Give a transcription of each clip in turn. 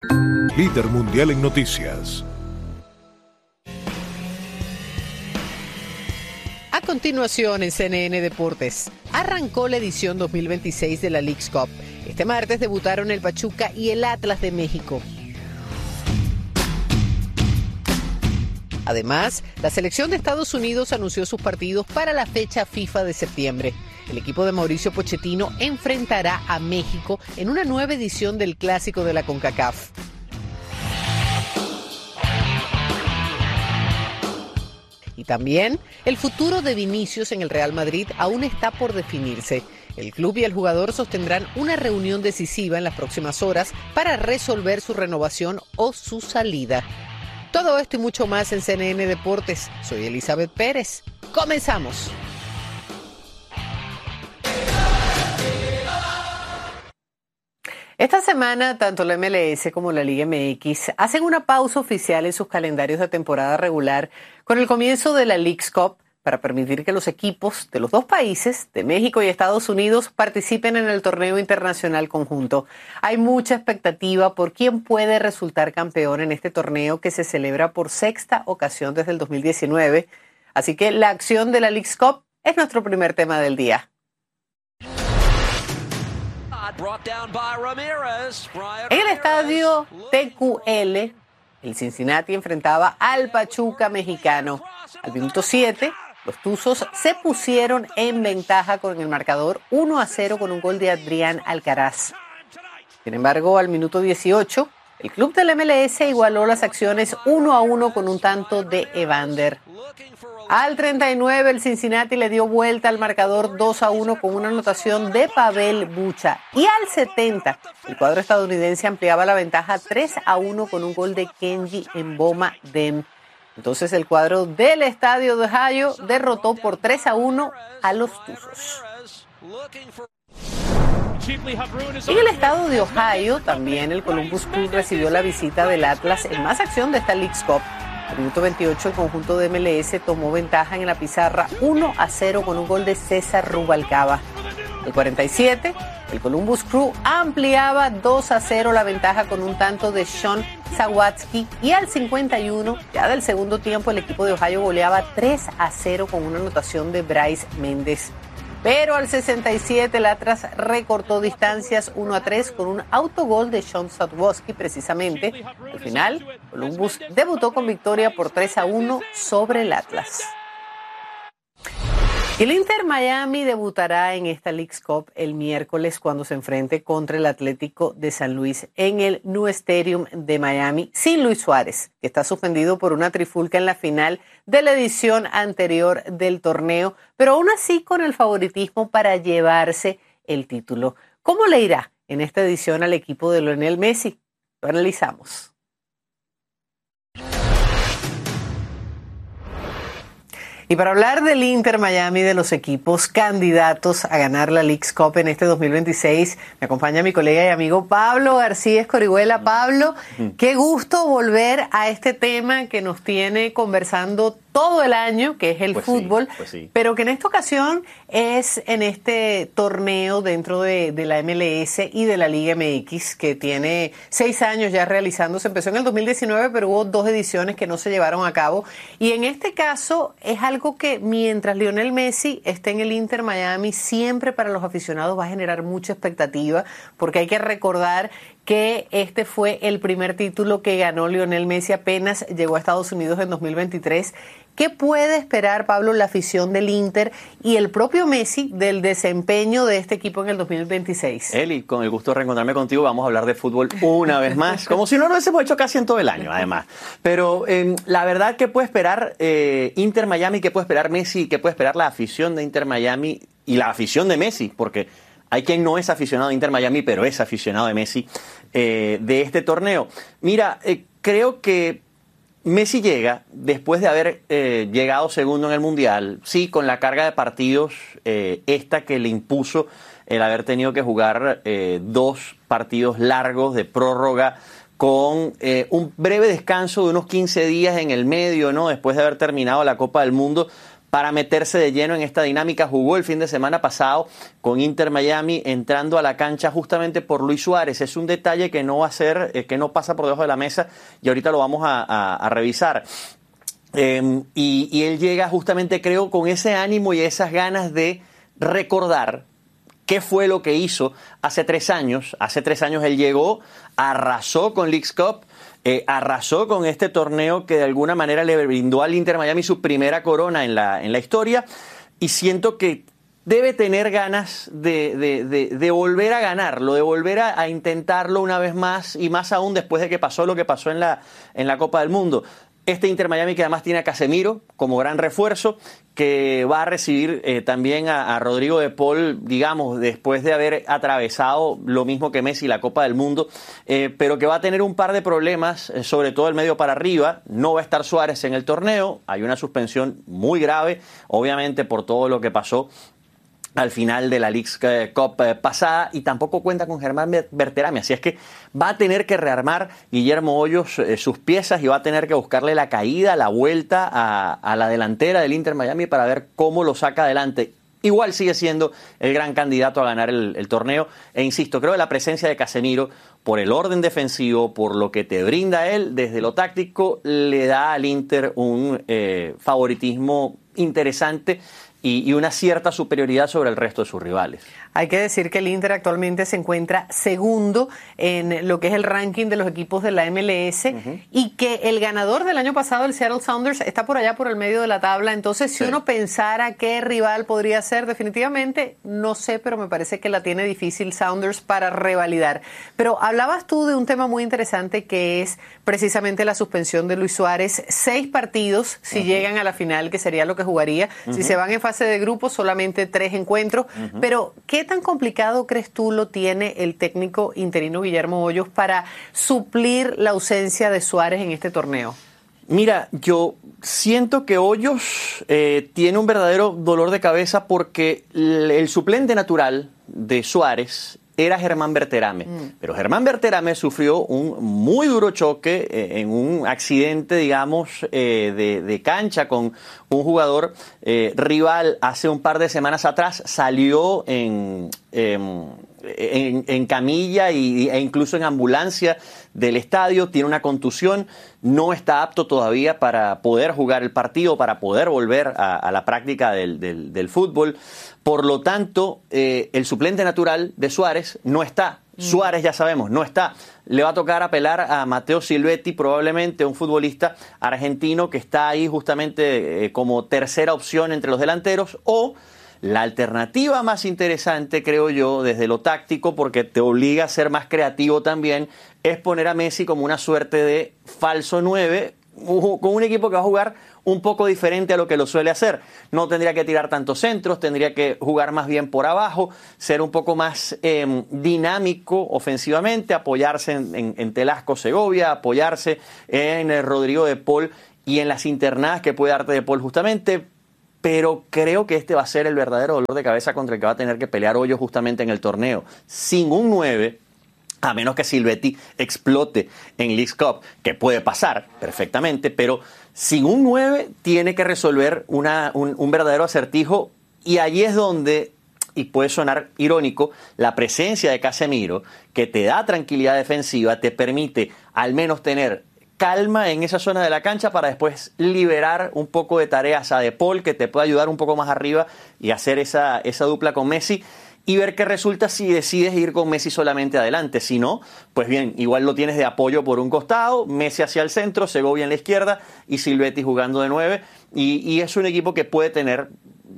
Líder mundial en noticias. A continuación en CNN Deportes, arrancó la edición 2026 de la Leagues Cup. Este martes debutaron el Pachuca y el Atlas de México. Además, la selección de Estados Unidos anunció sus partidos para la fecha FIFA de septiembre. El equipo de Mauricio Pochettino enfrentará a México en una nueva edición del Clásico de la CONCACAF. Y también, el futuro de Vinicius en el Real Madrid aún está por definirse. El club y el jugador sostendrán una reunión decisiva en las próximas horas para resolver su renovación o su salida. Todo esto y mucho más en CNN Deportes. Soy Elizabeth Pérez. ¡Comenzamos! Esta semana, tanto la MLS como la Liga MX hacen una pausa oficial en sus calendarios de temporada regular con el comienzo de la Leagues Cup para permitir que los equipos de los dos países, de México y Estados Unidos, participen en el torneo internacional conjunto. Hay mucha expectativa por quién puede resultar campeón en este torneo que se celebra por sexta ocasión desde el 2019. Así que la acción de la Leagues Cup es nuestro primer tema del día. En el estadio TQL, el Cincinnati enfrentaba al Pachuca mexicano. Al minuto 7, los Tuzos se pusieron en ventaja con el marcador 1-0 con un gol de Adrián Alcaraz. Sin embargo, al minuto 18, el club del MLS igualó las acciones 1-1 con un tanto de Evander. Al 39, el Cincinnati le dio vuelta al marcador 2-1 con una anotación de Pavel Bucha. Y al 70, el cuadro estadounidense ampliaba la ventaja 3-1 con un gol de Kenji Mboma Dem. Entonces el cuadro del estadio de Ohio derrotó por 3-1 a los Tuzos. En el estado de Ohio, también el Columbus Crew recibió la visita del Atlas en más acción de esta Leagues Cup. Al minuto 28, el conjunto de MLS tomó ventaja en la pizarra 1-0 con un gol de César Rubalcaba. Al 47, el Columbus Crew ampliaba 2-0 la ventaja con un tanto de Sean Sawatsky. Y al 51, ya del segundo tiempo, el equipo de Ohio goleaba 3-0 con una anotación de Bryce Méndez. Pero al 67 el Atlas recortó distancias 1-3 con un autogol de Sean Sadwowski precisamente. Al final, Columbus debutó con victoria por 3-1 sobre el Atlas. El Inter Miami debutará en esta Leagues Cup el miércoles cuando se enfrente contra el Atlético de San Luis en el New Stadium de Miami sin Luis Suárez, que está suspendido por una trifulca en la final de la edición anterior del torneo, pero aún así con el favoritismo para llevarse el título. ¿Cómo le irá en esta edición al equipo de Lionel Messi? Lo analizamos. Y para hablar del Inter Miami, de los equipos candidatos a ganar la Leagues Cup en este 2026, me acompaña mi colega y amigo Pablo García Escorihuela. Pablo, qué gusto volver a este tema que nos tiene conversando todo el año, que es el fútbol, sí. Pero que en esta ocasión es en este torneo dentro de la MLS y de la Liga MX, que tiene 6 años ya realizándose. Empezó en el 2019, pero hubo 2 ediciones que no se llevaron a cabo. Y en este caso es algo que mientras Lionel Messi esté en el Inter Miami, siempre para los aficionados va a generar mucha expectativa, porque hay que recordar que este fue el primer título que ganó Lionel Messi apenas llegó a Estados Unidos en 2023. ¿Qué puede esperar, Pablo, la afición del Inter y el propio Messi del desempeño de este equipo en el 2026? Eli, con el gusto de reencontrarme contigo, vamos a hablar de fútbol una vez más, como si no lo hubiésemos hecho casi en todo el año, además. Pero la verdad, ¿qué puede esperar Inter Miami? ¿Qué puede esperar Messi? ¿Qué puede esperar la afición de Inter Miami y la afición de Messi? Porque hay quien no es aficionado de Inter Miami, pero es aficionado de Messi de este torneo. Mira, creo que Messi llega después de haber llegado segundo en el Mundial, sí, con la carga de partidos esta que le impuso el haber tenido que jugar 2 partidos largos de prórroga con un breve descanso de unos 15 días en el medio, ¿no? Después de haber terminado la Copa del Mundo, para meterse de lleno en esta dinámica. Jugó el fin de semana pasado con Inter Miami, entrando a la cancha justamente por Luis Suárez. Es un detalle que no va a ser, que no pasa por debajo de la mesa, y ahorita lo vamos a revisar. Y él llega justamente, creo, con ese ánimo y esas ganas de recordar qué fue lo que hizo hace 3 años. Hace 3 años él llegó, arrasó con Leagues Cup, arrasó con este torneo que de alguna manera le brindó al Inter Miami su primera corona en la historia, y siento que debe tener ganas de volver a ganarlo, de volver a intentarlo una vez más, y más aún después de que pasó lo que pasó en la Copa del Mundo. Este Inter Miami, que además tiene a Casemiro como gran refuerzo, que va a recibir también a Rodrigo de Paul, digamos, después de haber atravesado lo mismo que Messi la Copa del Mundo, pero que va a tener un par de problemas, sobre todo el medio para arriba. No va a estar Suárez en el torneo, hay una suspensión muy grave, obviamente por todo lo que pasó al final de la Leagues Cup pasada, y tampoco cuenta con Germán Berterame, así es que va a tener que rearmar Guillermo Hoyos sus piezas, y va a tener que buscarle la caída, la vuelta a la delantera del Inter Miami para ver cómo lo saca adelante. Igual sigue siendo el gran candidato a ganar el torneo, e insisto, creo que la presencia de Casemiro, por el orden defensivo, por lo que te brinda él desde lo táctico, le da al Inter un favoritismo interesante y una cierta superioridad sobre el resto de sus rivales. Hay que decir que el Inter actualmente se encuentra segundo en lo que es el ranking de los equipos de la MLS, y que el ganador del año pasado, el Seattle Sounders, está por allá por el medio de la tabla. Entonces, si uno pensara qué rival podría ser, definitivamente, no sé, pero me parece que la tiene difícil Sounders para revalidar. Pero hablabas tú de un tema muy interesante, que es precisamente la suspensión de Luis Suárez. 6 partidos si llegan a la final, que sería lo que jugaría. Si se van en fase de grupos, solamente 3 encuentros. Pero, ¿qué tan complicado crees tú lo tiene el técnico interino Guillermo Hoyos para suplir la ausencia de Suárez en este torneo? Mira, yo siento que Hoyos tiene un verdadero dolor de cabeza, porque el suplente natural de Suárez era Germán Berterame. Pero Germán Berterame sufrió un muy duro choque en un accidente, digamos, de cancha con un jugador rival hace un par de semanas atrás. Salió en camilla e incluso en ambulancia del estadio. Tiene una contusión, no está apto todavía para poder jugar el partido, para poder volver a la práctica del fútbol. Por lo tanto, el suplente natural de Suárez no está. Suárez, ya sabemos, no está. Le va a tocar apelar a Matteo Silvetti, probablemente un futbolista argentino que está ahí justamente como tercera opción entre los delanteros, o la alternativa más interesante, creo yo, desde lo táctico, porque te obliga a ser más creativo también, es poner a Messi como una suerte de falso 9, con un equipo que va a jugar un poco diferente a lo que lo suele hacer. No tendría que tirar tantos centros, tendría que jugar más bien por abajo, ser un poco más dinámico ofensivamente, apoyarse en Telasco Segovia, apoyarse en el Rodrigo de Paul y en las internadas que puede darte de Paul justamente. Pero creo que este va a ser el verdadero dolor de cabeza contra el que va a tener que pelear Hoyos justamente en el torneo. Sin un 9, a menos que Silvetti explote en Leagues Cup, que puede pasar perfectamente, pero sin un 9 tiene que resolver un verdadero acertijo, y allí es donde, y puede sonar irónico, la presencia de Casemiro, que te da tranquilidad defensiva, te permite al menos tener calma en esa zona de la cancha para después liberar un poco de tareas a De Paul, que te puede ayudar un poco más arriba y hacer esa dupla con Messi, y ver qué resulta si decides ir con Messi solamente adelante. Si no, pues bien, igual lo tienes de apoyo por un costado, Messi hacia el centro, Segovia en la izquierda y Silvetti jugando de 9, y es un equipo que puede tener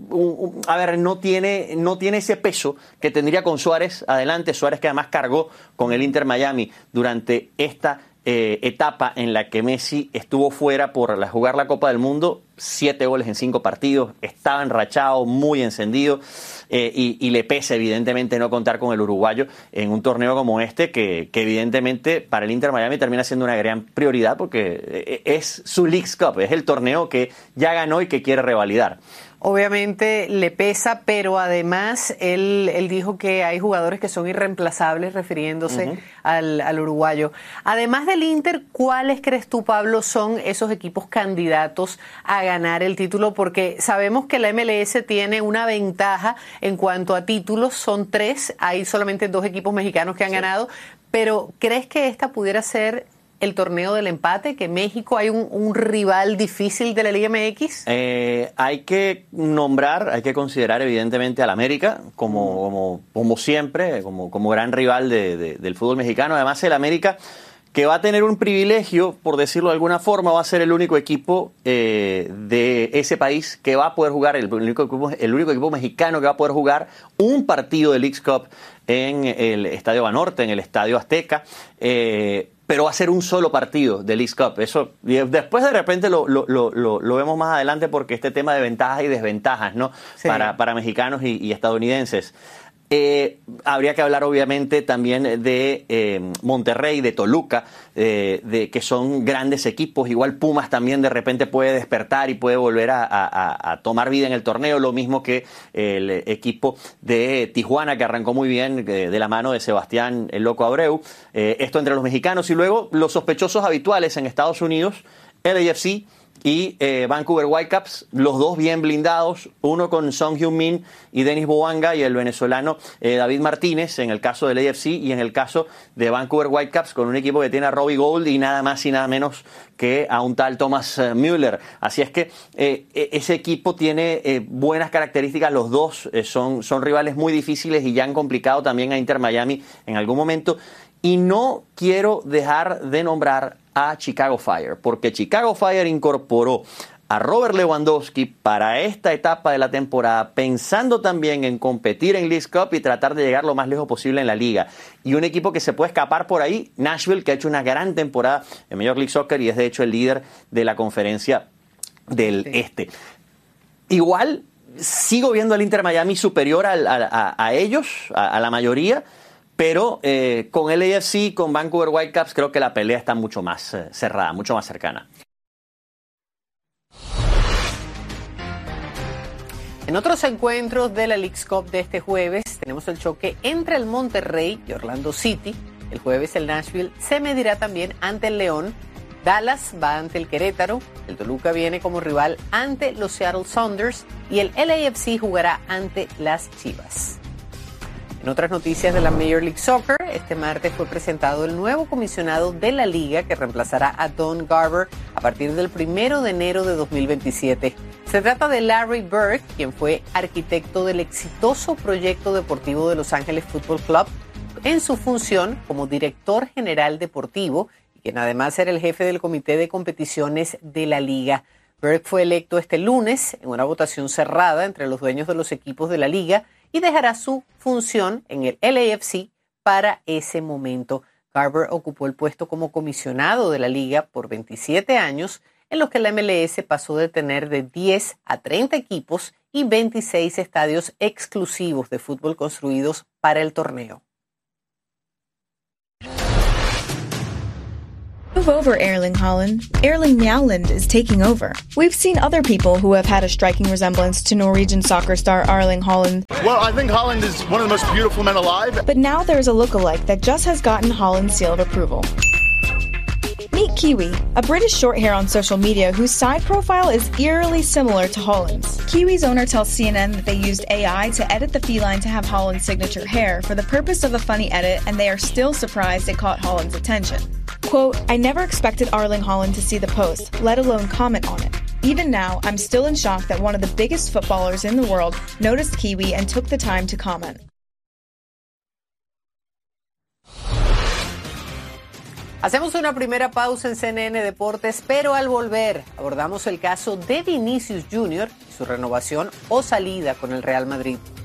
no tiene ese peso que tendría con Suárez adelante. Suárez, que además cargó con el Inter Miami durante esta etapa en la que Messi estuvo fuera por jugar la Copa del Mundo. 7 goles en 5 partidos, estaba enrachado, muy encendido, y le pesa evidentemente no contar con el uruguayo en un torneo como este, que evidentemente para el Inter Miami termina siendo una gran prioridad, porque es su Leagues Cup, es el torneo que ya ganó y que quiere revalidar. Obviamente le pesa, pero además él dijo que hay jugadores que son irreemplazables, refiriéndose al uruguayo. Además del Inter, ¿cuáles crees tú, Pablo, son esos equipos candidatos a ganar el título? Porque sabemos que la MLS tiene una ventaja en cuanto a títulos, son 3, hay solamente 2 equipos mexicanos que han ganado, pero ¿crees que esta pudiera ser el torneo del empate, que México hay un rival difícil de la Liga MX? Hay que considerar evidentemente al América como siempre, como gran rival del fútbol mexicano. Además, el América, que va a tener un privilegio, por decirlo de alguna forma, va a ser el único equipo de ese país que va a poder jugar, el único equipo mexicano que va a poder jugar un partido de Leagues Cup en el Estadio Banorte, en el Estadio Azteca, pero va a ser un solo partido de Leagues Cup. Eso después de repente lo vemos más adelante, porque este tema de ventajas y desventajas, ¿no? Sí. Para mexicanos y estadounidenses. Habría que hablar obviamente también de Monterrey, de Toluca, de que son grandes equipos. Igual Pumas también de repente puede despertar y puede volver a tomar vida en el torneo, lo mismo que el equipo de Tijuana, que arrancó muy bien de la mano de Sebastián el Loco Abreu. Esto entre los mexicanos, y luego los sospechosos habituales en Estados Unidos, LAFC y Vancouver Whitecaps, los dos bien blindados, uno con Son Heung-min y Denis Bouanga, y el venezolano David Martínez en el caso del AFC, y en el caso de Vancouver Whitecaps con un equipo que tiene a Robbie Gould y nada más y nada menos que a un tal Thomas Müller. Así es que ese equipo tiene buenas características, los dos son rivales muy difíciles y ya han complicado también a Inter Miami en algún momento. Y no quiero dejar de nombrar a Chicago Fire, porque Chicago Fire incorporó a Robert Lewandowski para esta etapa de la temporada, pensando también en competir en Leagues Cup y tratar de llegar lo más lejos posible en la liga. Y un equipo que se puede escapar por ahí, Nashville, que ha hecho una gran temporada en Major League Soccer y es de hecho el líder de la conferencia del Este. Igual sigo viendo al Inter Miami superior a ellos, a la mayoría, pero con el LAFC, con Vancouver Whitecaps, creo que la pelea está mucho más cerrada, mucho más cercana. En otros encuentros de la Leagues Cup de este jueves, tenemos el choque entre el Monterrey y Orlando City. El jueves el Nashville se medirá también ante el León. Dallas va ante el Querétaro. El Toluca viene como rival ante los Seattle Sounders. Y el LAFC jugará ante las Chivas. En otras noticias de la Major League Soccer, este martes fue presentado el nuevo comisionado de la liga que reemplazará a Don Garber a partir del 1 de enero de 2027. Se trata de Larry Burke, quien fue arquitecto del exitoso proyecto deportivo de Los Ángeles Football Club en su función como director general deportivo, y quien además era el jefe del comité de competiciones de la liga. Burke fue electo este lunes en una votación cerrada entre los dueños de los equipos de la liga y dejará su función en el LAFC para ese momento. Garber ocupó el puesto como comisionado de la liga por 27 años, en los que la MLS pasó de tener de 10 a 30 equipos y 26 estadios exclusivos de fútbol construidos para el torneo. Move over, Erling Haaland. Erling Mjaaland is taking over. We've seen other people who have had a striking resemblance to Norwegian soccer star Erling Haaland. Well, I think Haaland is one of the most beautiful men alive. But now there's a lookalike that just has gotten Haaland's seal of approval. Meet Kiwi, a British shorthair on social media whose side profile is eerily similar to Haaland's. Kiwi's owner tells CNN that they used AI to edit the feline to have Haaland's signature hair for the purpose of a funny edit, and they are still surprised it caught Haaland's attention. Quote, I never expected Erling Haaland to see the post, let alone comment on it. Even now, I'm still in shock that one of the biggest footballers in the world noticed Kiwi and took the time to comment. Hacemos una primera pausa en CNN Deportes, pero al volver abordamos el caso de Vinicius Jr. y su renovación o salida con el Real Madrid.